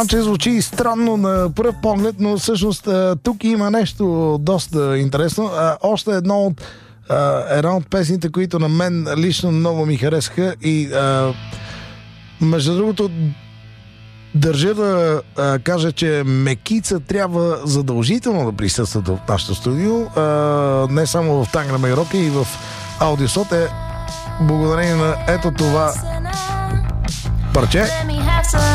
че звучи странно на пръв поглед, но всъщност тук има нещо доста интересно. Още една от песните, които на мен лично много ми харесаха и между другото държа да кажа, че Мекица трябва задължително да присъстват в нашото студио, не само в Тангра Майрока и в Аудиосот, благодарение на ето това парче.